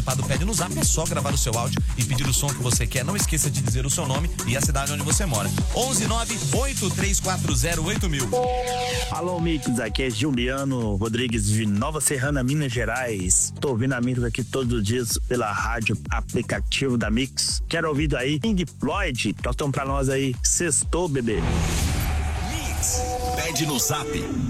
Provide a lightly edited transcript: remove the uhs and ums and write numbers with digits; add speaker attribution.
Speaker 1: Pede no Zap, é só gravar o seu áudio e pedir o som que você quer. Não esqueça de dizer o seu nome e a cidade onde você mora. 11983408000.
Speaker 2: Alô, Mix, aqui é Juliano Rodrigues de Nova Serrana, Minas Gerais. Tô ouvindo a Mix aqui todos os dias pela rádio aplicativo da Mix. Quero ouvir aí Pink Floyd, tocam pra nós aí, sextou, bebê.
Speaker 3: Mix, pede no Zap